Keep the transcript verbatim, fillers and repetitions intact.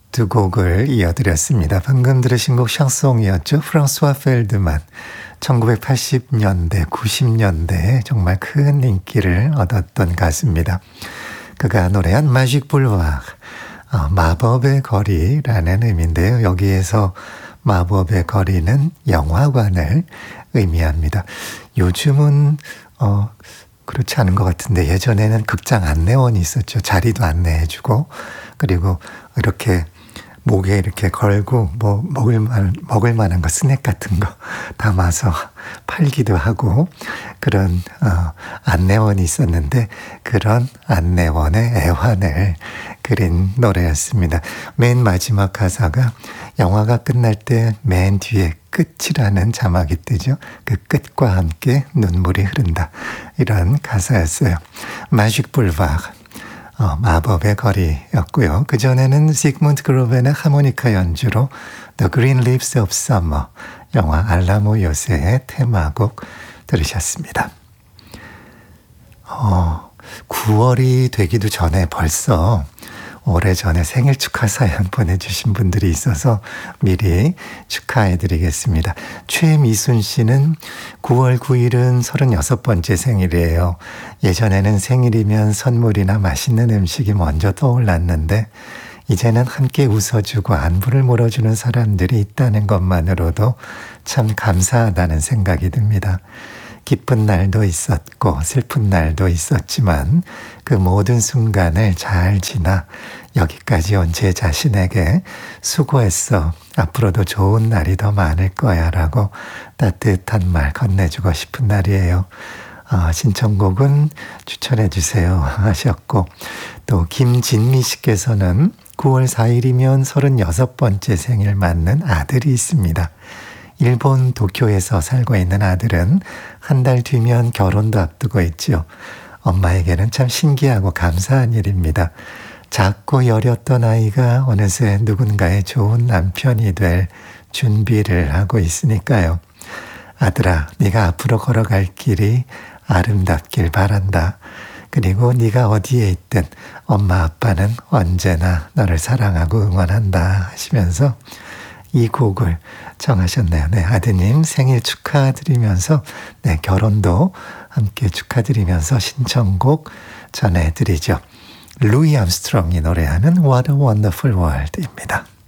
두 곡을 이어드렸습니다. 방금 들으신 곡 샹송이었죠. 프랑스와 펠드만. 천구백팔십 년대, 구십 년대에 정말 큰 인기를 얻었던 가수입니다. 그가 노래한 마직 불와르, 어, 마법의 거리라는 의미인데요. 여기에서 마법의 거리는 영화관을 의미합니다. 요즘은 어, 그렇지 않은 것 같은데 예전에는 극장 안내원이 있었죠. 자리도 안내해주고 그리고 이렇게 목에 이렇게 걸고 뭐 먹을 만, 먹을 만한 거 스낵 같은 거 담아서 팔기도 하고 그런 어, 안내원이 있었는데 그런 안내원의 애환을 그린 노래였습니다. 맨 마지막 가사가 영화가 끝날 때 맨 뒤에 끝이라는 자막이 뜨죠. 그 끝과 함께 눈물이 흐른다. 이런 가사였어요. 마직 불와르. 어, 마법의 거리였고요. 그전에는 시그문드 그로벤의 하모니카 연주로 The Green Leaves of Summer, 영화 알라모 요새의 테마곡 들으셨습니다. 어, 구월이 되기도 전에 벌써 오래전에 생일 축하 사연 보내주신 분들이 있어서 미리 축하해드리겠습니다. 최미순 씨는 구월 구일은 서른여섯 번째 생일이에요. 예전에는 생일이면 선물이나 맛있는 음식이 먼저 떠올랐는데 이제는 함께 웃어주고 안부를 물어주는 사람들이 있다는 것만으로도 참 감사하다는 생각이 듭니다. 기쁜 날도 있었고 슬픈 날도 있었지만 그 모든 순간을 잘 지나 여기까지 온 제 자신에게 수고했어. 앞으로도 좋은 날이 더 많을 거야 라고 따뜻한 말 건네주고 싶은 날이에요. 어, 신청곡은 추천해 주세요 하셨고 또 김진미 씨께서는 구월 사일이면 서른여섯 번째 생일 맞는 아들이 있습니다. 일본 도쿄에서 살고 있는 아들은 한 달 뒤면 결혼도 앞두고 있죠. 엄마에게는 참 신기하고 감사한 일입니다. 작고 여렸던 아이가 어느새 누군가의 좋은 남편이 될 준비를 하고 있으니까요. 아들아, 네가 앞으로 걸어갈 길이 아름답길 바란다. 그리고 네가 어디에 있든 엄마 아빠는 언제나 너를 사랑하고 응원한다 하시면서 이 곡을 정하셨네요. 네, 아드님 생일 축하드리면서 네, 결혼도 함께 축하드리면서 신청곡 전해드리죠. 루이 암스트롱이 노래하는 What a Wonderful World입니다.